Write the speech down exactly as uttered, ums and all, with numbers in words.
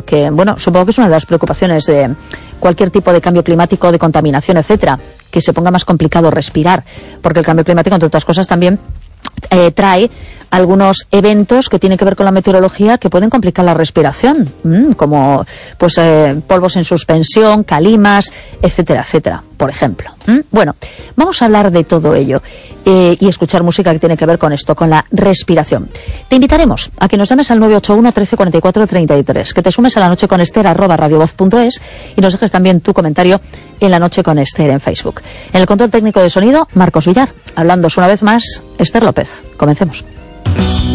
porque, bueno, supongo que es una de las preocupaciones de cualquier tipo de cambio climático, de contaminación, etcétera, que se ponga más complicado respirar, porque el cambio climático, entre otras cosas, también Eh, trae algunos eventos que tienen que ver con la meteorología que pueden complicar la respiración, mmm, como pues eh, polvos en suspensión, calimas, etcétera, etcétera, por ejemplo. ¿Mm? Bueno, vamos a hablar de todo ello eh, y escuchar música que tiene que ver con esto, con la respiración. Te invitaremos a que nos llames al nueve ocho uno, trece, cuarenta y cuatro, treinta y tres, que te sumes a La Noche con Esther arroba radiovoz punto es y nos dejes también tu comentario en La Noche con Esther en Facebook. En el control técnico de sonido, Marcos Villar. Hablándos una vez más, Esther López. Comencemos.